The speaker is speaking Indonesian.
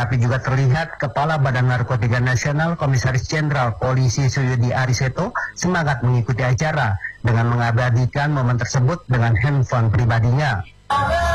tapi juga terlihat Kepala Badan Narkotika Nasional Komisaris Jenderal Polisi Suyudi Ariseto semangat mengikuti acara dengan mengabadikan momen tersebut dengan handphone pribadinya.